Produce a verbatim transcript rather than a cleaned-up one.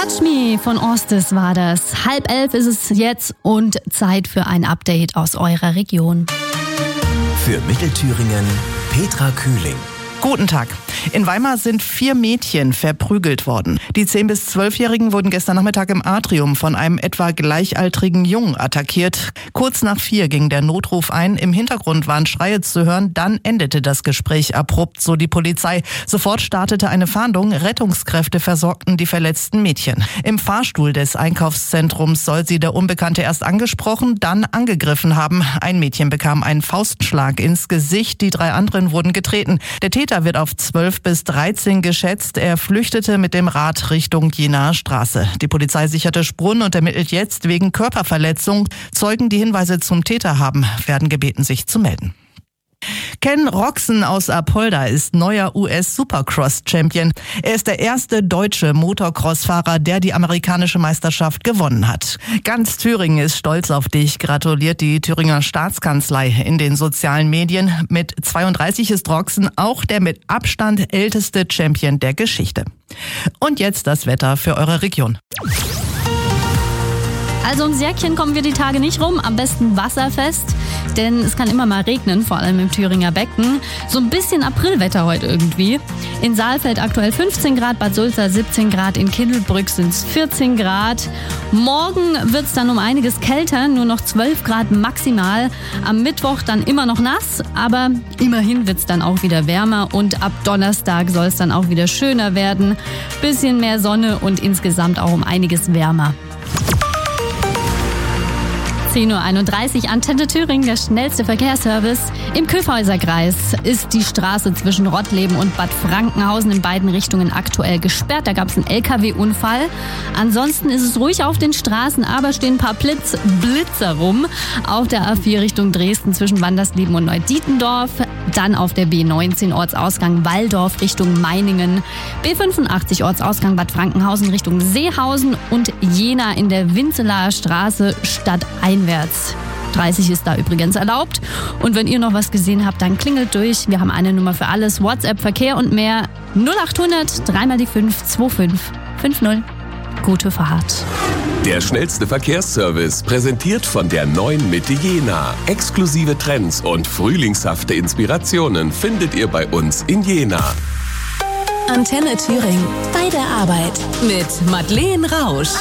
Touch Me von Orstes war das. Halb elf ist es jetzt und Zeit für ein Update aus eurer Region. Für Mittelthüringen Petra Kühling. Guten Tag. In Weimar sind vier Mädchen verprügelt worden. Die zehn- bis zwölfjährigen wurden gestern Nachmittag im Atrium von einem etwa gleichaltrigen Jungen attackiert. Kurz nach vier ging der Notruf ein. Im Hintergrund waren Schreie zu hören. Dann endete das Gespräch abrupt, so die Polizei. Sofort startete eine Fahndung. Rettungskräfte versorgten die verletzten Mädchen. Im Fahrstuhl des Einkaufszentrums soll sie der Unbekannte erst angesprochen, dann angegriffen haben. Ein Mädchen bekam einen Faustschlag ins Gesicht. Die drei anderen wurden getreten. Der Täter wird auf zwölf bis dreizehn geschätzt. Er flüchtete mit dem Rad Richtung Jenaer Straße. Die Polizei sicherte Spuren und ermittelt jetzt wegen Körperverletzung. Zeugen, die Hinweise zum Täter haben, werden gebeten, sich zu melden. Ken Roczen aus Apolda ist neuer U S-Supercross-Champion. Er ist der erste deutsche Motocross-Fahrer, der die amerikanische Meisterschaft gewonnen hat. Ganz Thüringen ist stolz auf dich, gratuliert die Thüringer Staatskanzlei in den sozialen Medien. Mit zweiunddreißig ist Roczen auch der mit Abstand älteste Champion der Geschichte. Und jetzt das Wetter für eure Region. Also ums Jäckchen kommen wir die Tage nicht rum, am besten wasserfest, denn es kann immer mal regnen, vor allem im Thüringer Becken. So ein bisschen Aprilwetter heute irgendwie. In Saalfeld aktuell fünfzehn Grad, Bad Sulza siebzehn Grad, in Kindelbrück sind es vierzehn Grad. Morgen wird es dann um einiges kälter, nur noch zwölf Grad maximal. Am Mittwoch dann immer noch nass, aber immerhin wird es dann auch wieder wärmer und ab Donnerstag soll es dann auch wieder schöner werden. Bisschen mehr Sonne und insgesamt auch um einiges wärmer. zehn Uhr einunddreißig, Antenne Thüringen, der schnellste Verkehrsservice. Im Kyffhäuserkreis ist die Straße zwischen Rottleben und Bad Frankenhausen in beiden Richtungen aktuell gesperrt. Da gab es einen L K W-Unfall. Ansonsten ist es ruhig auf den Straßen, aber stehen ein paar Blitz, Blitzer rum. Auf der A vier Richtung Dresden zwischen Wandersleben und Neudietendorf. Dann auf der B neunzehn Ortsausgang Walldorf Richtung Meiningen. B fünfundachtzig Ortsausgang Bad Frankenhausen Richtung Seehausen und Jena in der Winzelaer Straße stadteinwärts. dreißig ist da übrigens erlaubt. Und wenn ihr noch was gesehen habt, dann klingelt durch. Wir haben eine Nummer für alles. WhatsApp, Verkehr und mehr. null achthundert, dreimal die fünf, zwei fünf fünf null. Gute Fahrt. Der schnellste Verkehrsservice, präsentiert von der neuen Mitte Jena. Exklusive Trends und frühlingshafte Inspirationen findet ihr bei uns in Jena. Antenne Thüringen. Bei der Arbeit. Mit Madeleine Rausch.